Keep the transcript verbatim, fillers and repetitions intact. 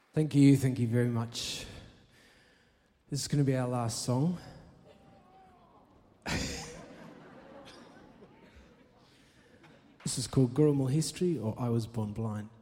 Thank you, thank you very much. This is going to be our last song. This is called Gurrumul History, or I Was Born Blind.